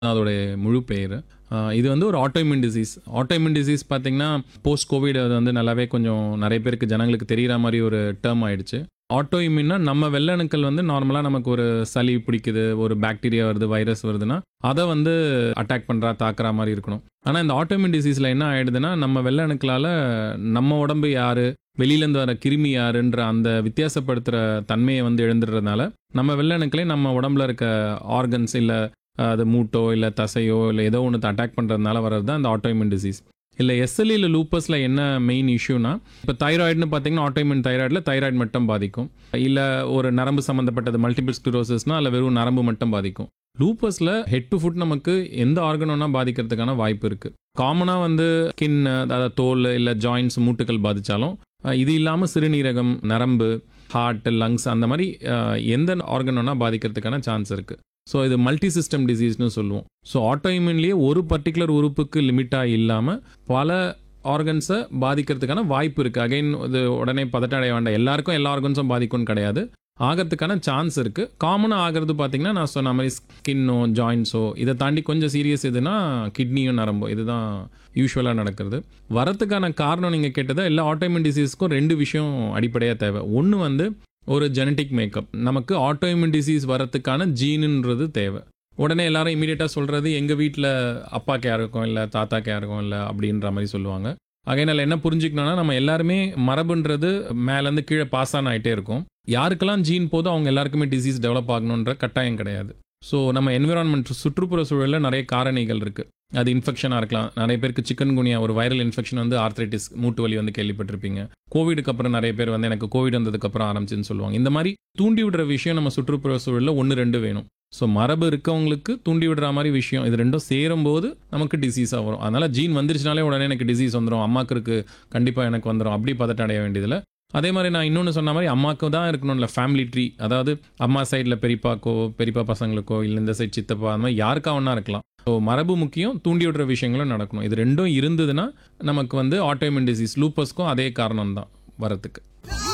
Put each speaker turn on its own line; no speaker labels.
அதோடைய முழு பெயர். இது வந்து ஒரு ஆட்டோஇம்யூன் டிசீஸ். ஆட்டோஇம்யூன் டிசீஸ் பார்த்தீங்கன்னா, போஸ்ட் கோவிட் அது வந்து நல்லாவே கொஞ்சம் நெறைய பேருக்கு ஜனங்களுக்கு தெரியிற மாரி ஒரு டெர்ம் ஆயிடுச்சு. ஆட்டோஇம்யூன்னா நம்ம வெள்ளை அணுக்கள் வந்து நார்மலா நமக்கு ஒரு சளி பிடிக்குது, ஒரு பாக்டீரியா வருது, வைரஸ் வருதுன்னா, அத வந்து அட்டாக் பண்றா, தாக்குறா மாரி இருக்கணும். ஆனா இந்த ஆட்டோஇம்யூன் டிசீஸ்ல என்ன ஆயிடுதுன்னா, நம்ம வெள்ளை அணுக்களால நம்ம உடம்பு யாரு, வெளியிலேருந்து வர கிருமி யாருன்ற அந்த வித்தியாசப்படுத்துற தன்மைய வந்து இழந்துடுறதுனால, நம்ம வெள்ளை அணுக்களே நம்ம உடம்புல இருக்க ஆர்கன்ஸ் இல்ல அது மூட்டோ, இல்ல தசையோ, இல்ல ஏதோ ஒண்ணு அட்டாக் பண்றதுனால வர்றது தான் இந்த ஆட்டோஇம்யூன் டிசீஸ். இல்ல எஸ்எல்இ இல்ல லூப்பஸ்ல என்ன மெயின் இஷ்யூனா, இப்ப தைராய்டுன்னு பார்த்தீங்கன்னா, ஆட்டோஇம்யூன் தைராய்டுல தைராய்டு மட்டும் பாதிக்கும். இல்ல ஒரு நரம்பு சம்மந்தப்பட்டது மல்டிபிள் ஸ்க்ளரோசிஸ்னா அதுல வெறும் நரம்பு மட்டும் பாதிக்கும். லூப்பஸ்ல ஹெட் டு ஃபுட் நமக்கு எந்த ஆர்கன் வேணா பாதிக்கிறதுக்கான வாய்ப்பு இருக்கு. காமனா வந்து ஸ்கின், அதாவது தோல் இல்ல ஜாயிண்ட்ஸ் மூட்டுகள் பாதிச்சாலும், இது இல்லாம சிறுநீரகம், நரம்பு, ஹார்ட், லங்ஸ் அந்த மாரி எந்த ஆர்கன் வேணா பாதிக்கிறதுக்கான சான்ஸ் இருக்கு. ஸோ இது மல்டி சிஸ்டம் டிசீஸ்னு சொல்லுவோம். ஸோ ஆட்டோஇம்யூன்லேயே ஒரு பர்டிகுலர் உறுப்புக்கு லிமிட்டாக இல்லாமல் பல ஆர்கன்ஸை பாதிக்கிறதுக்கான வாய்ப்பு இருக்குது. அகைன் இது உடனே பதட்டம் அடைய வேண்டாம், எல்லாருக்கும் எல்லா ஆர்கன்ஸும் பாதிக்கும்னு கிடையாது. ஆகிறதுக்கான சான்ஸ் இருக்குது. காமனாக ஆகிறது பார்த்தீங்கன்னா, நான் சொன்ன மாதிரி ஸ்கின்னோ, ஜாயின்ஸோ, இதை தாண்டி கொஞ்சம் சீரியஸ் எதுனா கிட்னியும் நரம்போ, இதுதான் யூஸ்வலாக நடக்கிறது. வரத்துக்கான காரணம் நீங்கள் கேட்டதை, எல்லா ஆட்டோஇம்யூன் டிசீஸ்க்கும் 2 விஷயம் அடிப்படையாக தேவை. ஒன்று வந்து ஒரு ஜெனட்டிக் மேக்கப். நமக்கு ஆட்டோஇம்யூன் டிசீஸ் வரத்துக்கான ஜீனுன்றது தேவை. உடனே எல்லாரும் இமீடியட்டாக சொல்கிறது, எங்கள் வீட்டில் அப்பாக்கு யாருக்கும் இல்லை, தாத்தாக்கு யாருக்கும் இல்லை அப்படின்ற மாதிரி சொல்லுவாங்க. ஆகையினால என்ன புரிஞ்சுக்கணும்னா, நம்ம எல்லாருமே மரபுன்றது மேலேருந்து கீழே பாஸ் ஆன் ஆகிட்டே இருக்கும். யாருக்கெல்லாம் ஜீன் போதோ அவங்க எல்லாருக்குமே டிசீஸ் டெவலப் ஆகணுன்ற கட்டாயம் கிடையாது. ஸோ நம்ம என்விரான்மெண்ட், சுற்றுப்புற சூழலில் நிறைய காரணிகள் இருக்குது. அது இன்ஃபெக்ஷனாக இருக்கலாம். நிறைய பேருக்கு சிக்கன் குனியா, ஒரு வைரல் இன்ஃபெக்ஷன் வந்து ஆர்த்ரைட்டிஸ், மூட்டு வலி வந்து கேள்விப்பட்டிருப்பீங்க. கோவிடுக்கு அப்புறம் நிறைய பேர் வந்து எனக்கு கோவிட் வந்ததுக்கப்புறம் ஆரம்பிச்சுன்னு சொல்லுவாங்க. இந்த மாதிரி தூண்டி விடுற விஷயம் நம்ம சுற்றுப்புற சூழலில் 1, 2 வேணும். ஸோ மரபு இருக்கவங்களுக்கு தூண்டி விடுற மாதிரி விஷயம், இது ரெண்டும் சேரும்போது நமக்கு டிசீஸாக வரும். அதனால் ஜீன் வந்துருச்சுனாலே உடனே எனக்கு டிசீஸ் வந்துடும், அம்மாக்கு இருக்கு கண்டிப்பாக எனக்கு வந்துடும், அப்படி பதட்டம் அடைய வேண்டியதில்லை. அதே மாதிரி நான் இன்னொன்று சொன்ன மாதிரி அம்மாவுக்கு தான் இருக்கணும் இல்லை, ஃபேமிலி ட்ரீ. அதாவது அம்மா சைடில் பெரியப்பாக்கோ, பெரியப்பா பசங்களுக்கோ, இல்லை இந்த சைட் சித்தப்பா, அந்த மாதிரி யாருக்கா ஒன்றா இருக்கலாம். ஸோ மரபு முக்கியம், தூண்டி விடுற விஷயங்களும் நடக்கணும். இது ரெண்டும் இருந்ததுன்னா நமக்கு வந்து ஆட்டோஇம்யூன் டிசீஸ், லூப்பஸ்க்கும் அதே காரணம் தான் வரத்துக்கு.